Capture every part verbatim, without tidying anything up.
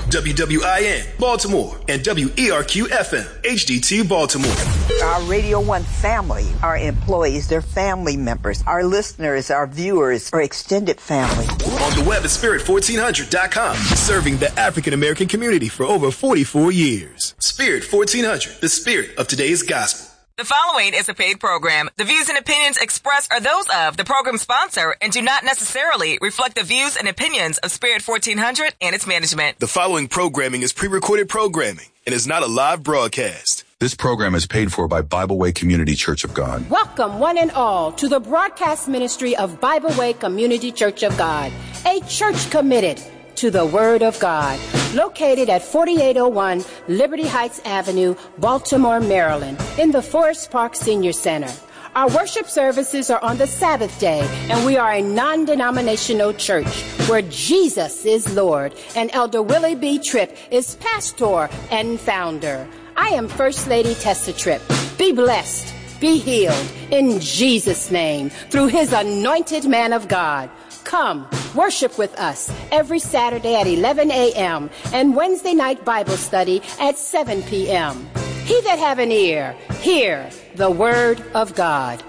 W W I N, Baltimore, and W E R Q F M, H D T Baltimore. Our Radio One family, our employees, their family members, our listeners, our viewers, our extended family. On the web at spirit fourteen hundred dot com, serving the African American community for over forty-four years. Spirit fourteen hundred, the spirit of today's gospel. The following is a paid program. The views and opinions expressed are those of the program sponsor and do not necessarily reflect the views and opinions of Spirit fourteen hundred and its management. The following programming is pre-recorded programming and is not a live broadcast. This program is paid for by Bible Way Community Church of God. Welcome, one and all, to the broadcast ministry of Bible Way Community Church of God, a church committed to the Word of God, located at forty-eight oh one Liberty Heights Avenue, Baltimore, Maryland, in the Forest Park Senior Center. Our worship services are on the Sabbath day, and we are a non-denominational church where Jesus is Lord, and Elder Willie B. Tripp is pastor and founder. I am First Lady Tessa Tripp. Be blessed, be healed, in Jesus' name, through his anointed man of God. Come, worship with us every Saturday at eleven a.m. and Wednesday night Bible study at seven p.m. He that have an ear, hear the word of God.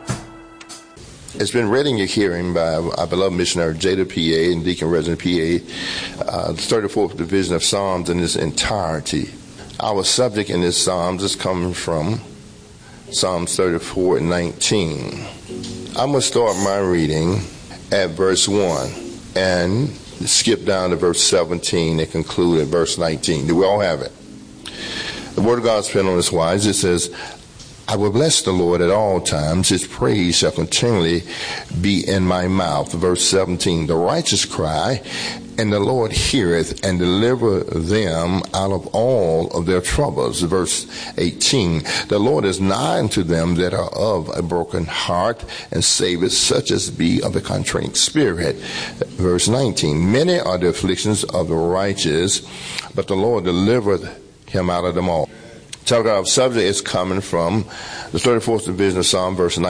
It's been read in your hearing by our beloved missionary Jada P A and Deacon Resident P A, uh, the thirty-fourth division of Psalms in its entirety. Our subject in this Psalms is coming from Psalms thirty-four and nineteen. I'm going to start my reading at verse one and skip down to verse seventeen and conclude at verse nineteen. Do we all have it? The Word of God is put on this wise. It says, I will bless the Lord at all times. His praise shall continually be in my mouth. Verse seventeen, the righteous cry, and the Lord heareth and deliver them out of all of their troubles. Verse eighteen, the Lord is nigh unto them that are of a broken heart, and saveth such as be of a contrite spirit. Verse nineteen, many are the afflictions of the righteous, but the Lord delivereth him out of them all. Tell God, our subject is coming from the thirty-fourth division of Psalm, verse nineteen.